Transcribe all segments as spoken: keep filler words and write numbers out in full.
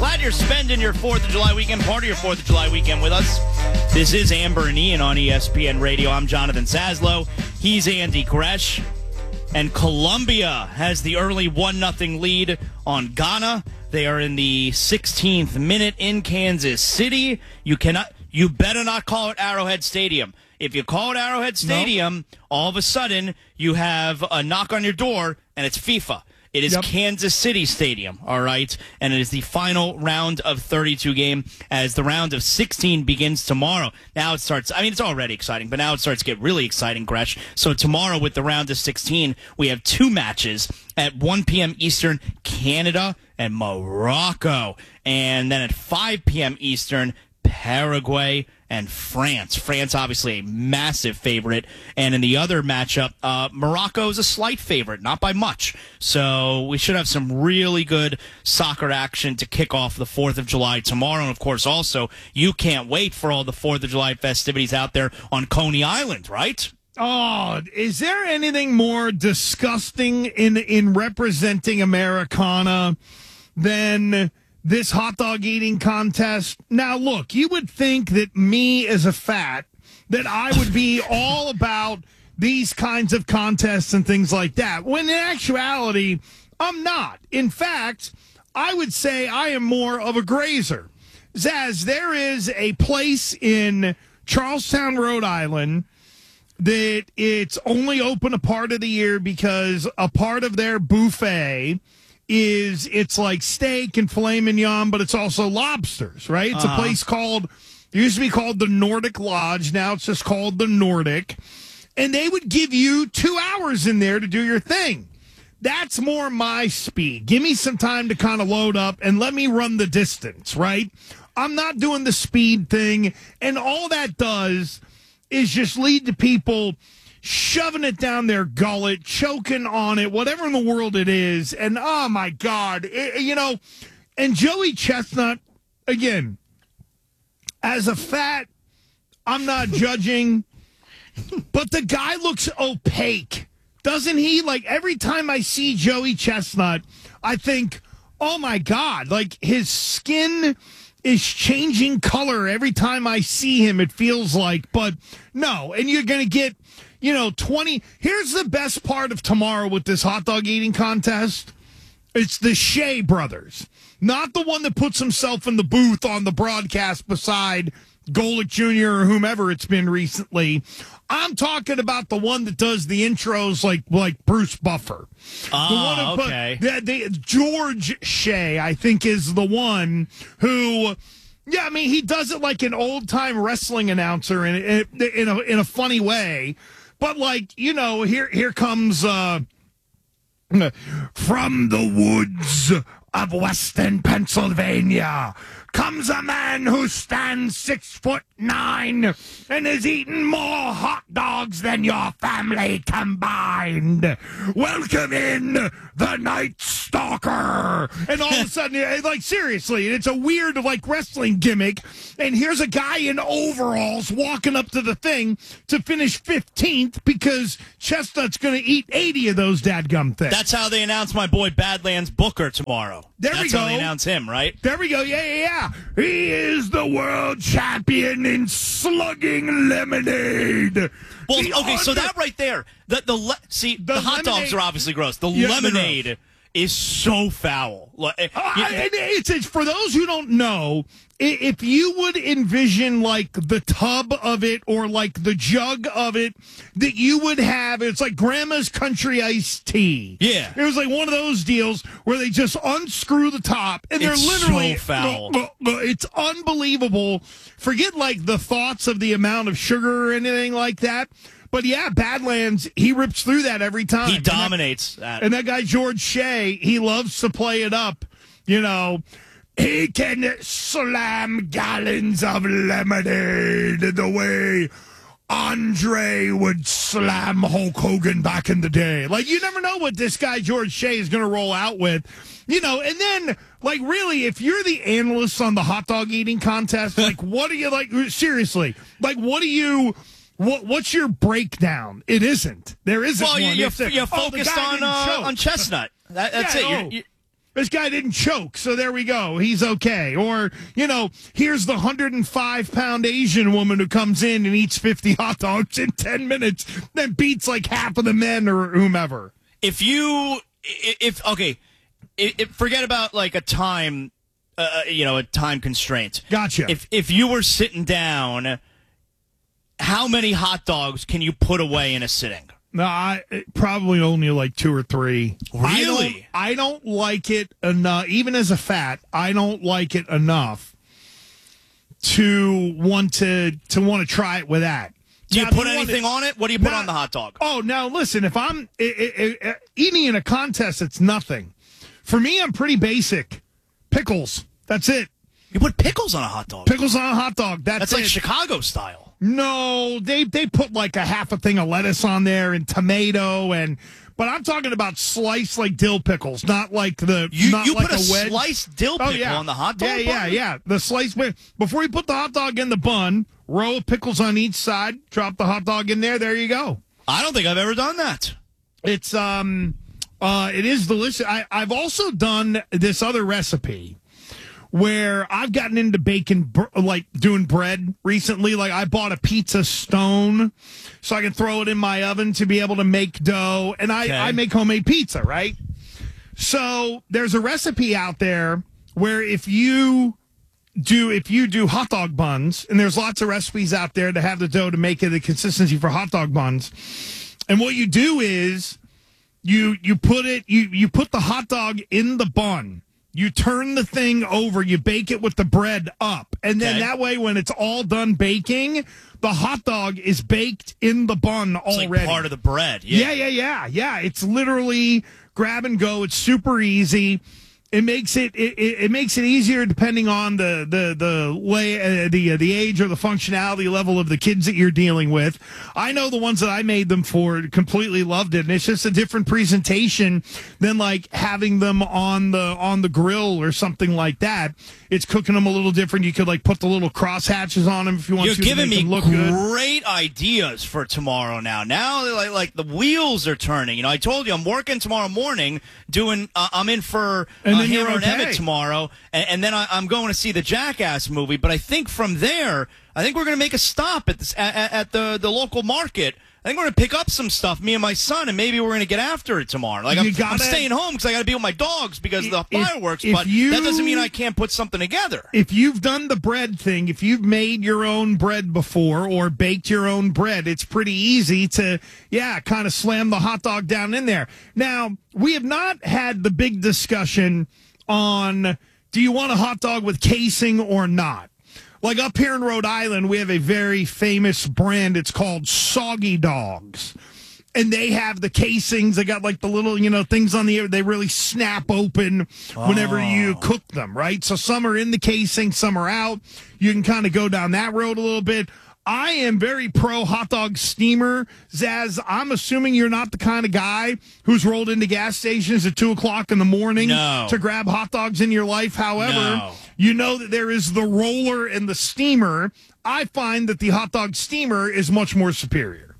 Glad you're spending your fourth of July weekend, part of your fourth of July weekend with us. This is Amber and Ian on E S P N Radio. I'm Jonathan Saslow. He's Andy Gresh. And Colombia has the early one nothing lead on Ghana. They are in the sixteenth minute in Kansas City. You cannot, you better not call it Arrowhead Stadium. If you call it Arrowhead Stadium, nope. all of a sudden you have a knock on your door and it's FIFA. It is yep. Kansas City Stadium, all right? And it is the final round of thirty-two game as the round of sixteen begins tomorrow. Now it starts, I mean, it's already exciting, but now it starts to get really exciting, Gresh. So tomorrow with the round of sixteen, we have two matches at one p.m. Eastern, Canada and Morocco. And then at five p.m. Eastern, Paraguay and France. France, obviously, a massive favorite. And in the other matchup, uh, Morocco is a slight favorite, not by much. So we should have some really good soccer action to kick off the fourth of July tomorrow. And, of course, also, you can't wait for all the fourth of July festivities out there on Coney Island, right? Oh, is there anything more disgusting in in representing Americana than this hot dog eating contest? Now, look, you would think that me as a fat, that I would be all about these kinds of contests and things like that, when in actuality, I'm not. In fact, I would say I am more of a grazer. Zaz, there is a place in Charlestown, Rhode Island, that it's only open a part of the year because a part of their buffet is it's like steak and filet mignon, but it's also lobsters, right? It's uh-huh. a place called, it used to be called the Nordic Lodge. Now it's just called the Nordic. And they would give you two hours in there to do your thing. That's more my speed. Give me some time to kind of load up and let me run the distance, right? I'm not doing the speed thing. And all that does is just lead to people shoving it down their gullet, choking on it, whatever in the world it is. And, oh, my God, it, you know, and Joey Chestnut, again, as a fat, I'm not judging, but the guy looks opaque, doesn't he? Like, every time I see Joey Chestnut, I think, oh, my God, like, his skin is changing color every time I see him, it feels like. But, no, and you're going to get, you know, twenty. Here's the best part of tomorrow with this hot dog eating contest. It's the Shea brothers, not the one that puts himself in the booth on the broadcast beside Golick Junior or whomever it's been recently. I'm talking about the one that does the intros like like Bruce Buffer. Oh, the one who okay. Put, the, the, George Shea, I think, is the one who... Yeah, I mean, he does it like an old-time wrestling announcer in, in, in, a, in a funny way. But, like, you know, here here comes uh, from the woods of Western Pennsylvania comes a man who stands six foot nine and has eaten more hot dogs than your family combined. Welcome in the Night Stalker. And all of a sudden, like, seriously, it's a weird, like, wrestling gimmick. And here's a guy in overalls walking up to the thing to finish fifteenth because Chestnut's going to eat eighty of those dadgum things. That's how they announce my boy Badlands Booker tomorrow. There That's we go. how they announce him, right? There we go. Yeah, yeah, yeah. He is the world champion in slugging lemonade. Well, the okay, so that right there, the the le- see the, the hot lemonade, dogs are obviously gross. The yeah, lemonade is so foul. Like, uh, you, it's, it's for those who don't know. If you would envision like the tub of it or like the jug of it that you would have, it's like Grandma's Country Iced Tea. Yeah. It was like one of those deals where they just unscrew the top and they're it's literally so foul. It's unbelievable. Forget like the thoughts of the amount of sugar or anything like that. But yeah, Badlands, he rips through that every time. He dominates and that, that. And that guy, George Shea, he loves to play it up, you know. He can slam gallons of lemonade the way Andre would slam Hulk Hogan back in the day. Like, you never know what this guy, George Shea, is going to roll out with. You know, and then, like, really, if you're the analyst on the hot dog eating contest, like, what are you, like, seriously, like, what do you... What what's your breakdown? It isn't. There isn't well, one. You're, you're, you're focused oh, on uh, on Chestnut. That, that's yeah, it. Oh. You're, this guy didn't choke, so there we go. He's okay. Or, you know, here's the one hundred five pound Asian woman who comes in and eats fifty hot dogs in ten minutes, then beats like half of the men or whomever. If you, if, okay, if, forget about like a time, uh, you know, a time constraint. Gotcha. If, if you were sitting down, how many hot dogs can you put away in a sitting? No, I probably only like two or three. Really? I don't, I don't like it enough. Even as a fat, I don't like it enough to want to to want to try it with that. Do you now, put do you anything to, on it? What do you put now, on the hot dog? Oh, now listen. If I'm it, it, it, eating in a contest, it's nothing. For me, I'm pretty basic. Pickles. That's it. You put pickles on a hot dog. Pickles on a hot dog. That's, That's it. like Chicago style. No, they they put like a half a thing of lettuce on there and tomato and, but I'm talking about sliced like dill pickles, not like the you not you like put a, a wedge. sliced dill pickle oh, yeah. on the hot dog. Yeah, yeah, bun? yeah. The sliced before you put the hot dog in the bun, row of pickles on each side, drop the hot dog in there. There you go. I don't think I've ever done that. It's um, uh, it is delicious. I I've also done this other recipe where I've gotten into baking, like doing bread recently. Like I bought a pizza stone so I can throw it in my oven to be able to make dough. And I, okay. I make homemade pizza, right? So there's a recipe out there where if you do, if you do hot dog buns, and there's lots of recipes out there to have the dough to make it the consistency for hot dog buns. And what you do is you, you put it, you, you put the hot dog in the bun. You turn the thing over, you bake it with the bread up. And then okay. that way, when it's all done baking, the hot dog is baked in the bun it's already. Like part of the bread. Yeah. yeah, yeah, yeah. Yeah, it's literally grab and go. It's super easy. It makes it it, it makes it easier depending on the the the way uh, the uh, the age or the functionality level of the kids that you're dealing with. I know the ones that I made them for completely loved it, and it's just a different presentation than like having them on the on the grill or something like that. It's cooking them a little different. You could like put the little cross hatches on them if you want You're to. You're giving to make me them look great good. ideas for tomorrow. Now, now like like the wheels are turning. You know, I told you I'm working tomorrow morning. Doing, uh, I'm in for. And Uh, Hammer okay. and Emmett tomorrow, and, and then I, I'm going to see the Jackass movie. But I think from there, I think we're going to make a stop at, this, at, at the the local market. I think we're going to pick up some stuff, me and my son, and maybe we're going to get after it tomorrow. Like I'm, gotta, I'm staying home because I got to be with my dogs because of the if, fireworks. If but you, that doesn't mean I can't put something together. If you've done the bread thing, if you've made your own bread before or baked your own bread, it's pretty easy to, yeah, kind of slam the hot dog down in there. Now, we have not had the big discussion on do you want a hot dog with casing or not? Like up here in Rhode Island, we have a very famous brand. It's called Soggy Dogs. And they have the casings. They got like the little, you know, things on the air. They really snap open whenever oh. you cook them, right? So some are in the casing, some are out. You can kind of go down that road a little bit. I am very pro hot dog steamer. Zaz, I'm assuming you're not the kind of guy who's rolled into gas stations at two o'clock in the morning no. to grab hot dogs in your life. However, no. you know that there is the roller and the steamer. I find that the hot dog steamer is much more superior.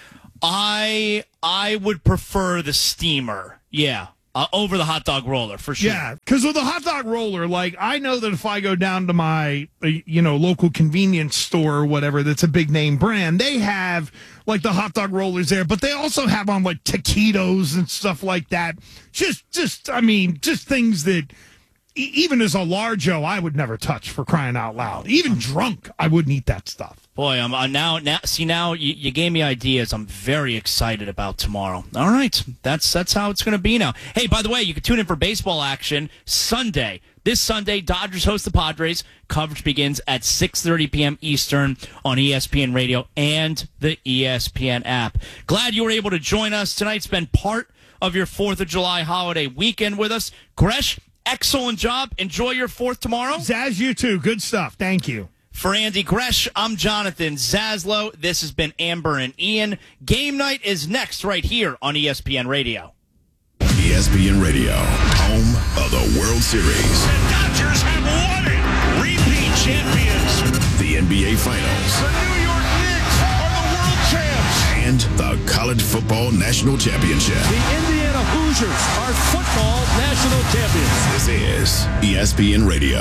I I would prefer the steamer, yeah, uh, over the hot dog roller for sure. Yeah, because with the hot dog roller, like I know that if I go down to my uh, you know local convenience store or whatever, that's a big name brand, they have like the hot dog rollers there, but they also have on like taquitos and stuff like that. Just just I mean, just things that e- even as a large-o, I would never touch for crying out loud. Even drunk, I wouldn't eat that stuff. Boy, I'm uh, now. Now, see, now you, you gave me ideas. I'm very excited about tomorrow. All right, that's that's how it's going to be now. Hey, by the way, you can tune in for baseball action Sunday. This Sunday, Dodgers host the Padres. Coverage begins at six thirty p.m. Eastern on E S P N Radio and the E S P N app. Glad you were able to join us tonight. Spend part of your fourth of July holiday weekend with us. Gresh, excellent job. Enjoy your fourth tomorrow. Zaz, you too. Good stuff. Thank you. For Andy Gresh, I'm Jonathan Zaslow. This has been Amber and Ian. Game night is next right here on E S P N Radio. E S P N Radio, home of the World Series. The Dodgers have won it. Repeat champions. The N B A Finals. The New York Knicks are the world champs. And the College Football National Championship. The Indiana Hoosiers are football national champions. This is E S P N Radio.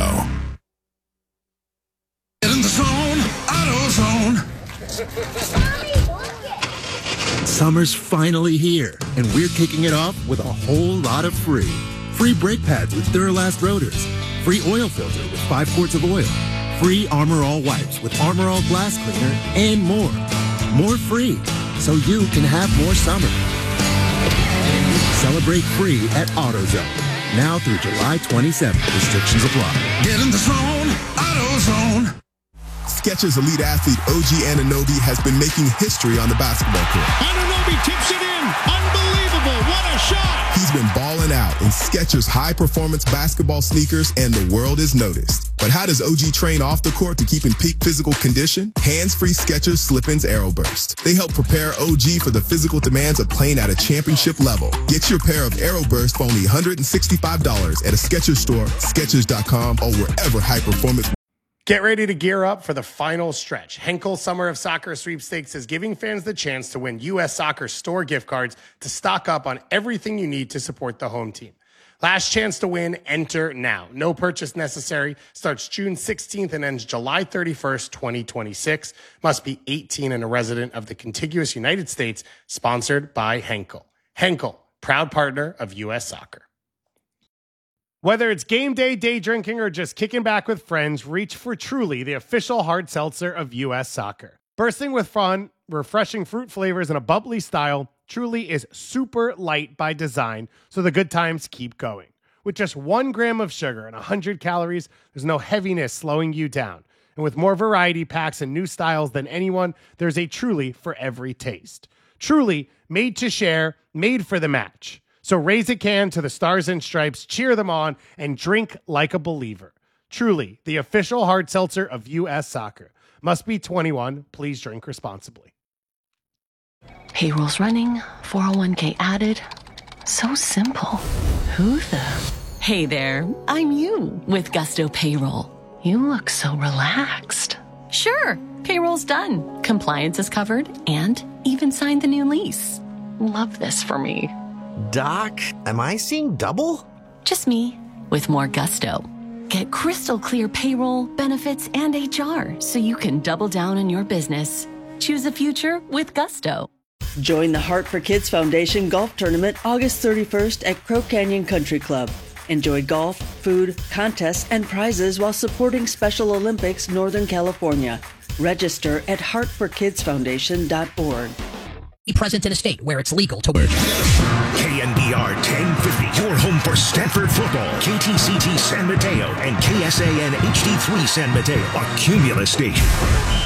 Get in the zone, AutoZone. Summer's finally here, and we're kicking it off with a whole lot of free. Free brake pads with Duralast rotors. Free oil filter with five quarts of oil. Free Armor All wipes with Armor All glass cleaner, and more. More free, so you can have more summer. Celebrate free at AutoZone. Now through July twenty-seventh. Restrictions apply. Get in the zone, AutoZone. Skechers elite athlete O G Anunoby has been making history on the basketball court. Anunoby tips it in. Unbelievable. What a shot. He's been balling out in Skechers high-performance basketball sneakers, and the world is noticed. But how does O G train off the court to keep in peak physical condition? Hands-free Skechers Slip-ins AeroBurst. They help prepare O G for the physical demands of playing at a championship level. Get your pair of AeroBurst for only one hundred sixty-five dollars at a Skechers store, Skechers dot com, or wherever high-performance. Get ready to gear up for the final stretch. Henkel Summer of Soccer Sweepstakes is giving fans the chance to win U S Soccer store gift cards to stock up on everything you need to support the home team. Last chance to win, enter now. No purchase necessary. Starts June sixteenth and ends July thirty-first, twenty twenty-six. Must be eighteen and a resident of the contiguous United States. Sponsored by Henkel. Henkel, proud partner of U S Soccer. Whether it's game day, day drinking, or just kicking back with friends, reach for Truly, the official hard seltzer of U S Soccer. Bursting with fun, refreshing fruit flavors, and a bubbly style, Truly is super light by design, so the good times keep going. With just one gram of sugar and one hundred calories, there's no heaviness slowing you down. And with more variety packs and new styles than anyone, there's a Truly for every taste. Truly, made to share, made for the match. So raise a can to the Stars and Stripes, cheer them on, and drink like a believer. Truly, the official hard seltzer of U S Soccer. Must be twenty-one. Please drink responsibly. Payroll's running, four oh one k added. So simple. Who the? Hey there, I'm you with Gusto Payroll. You look so relaxed. Sure, payroll's done. Compliance is covered and even signed the new lease. Love this for me. Doc, am I seeing double? Just me, with more gusto. Get crystal clear payroll, benefits, and H R so you can double down on your business. Choose a future with gusto. Join the Heart for Kids Foundation Golf Tournament August thirty-first at Crow Canyon Country Club. Enjoy golf, food, contests, and prizes while supporting Special Olympics Northern California. Register at heart for kids foundation dot org. Be present in a state where it's legal to work. K N B R ten fifty, your home for Stanford football. K T C T San Mateo and K S A N H D three San Mateo, a Cumulus station.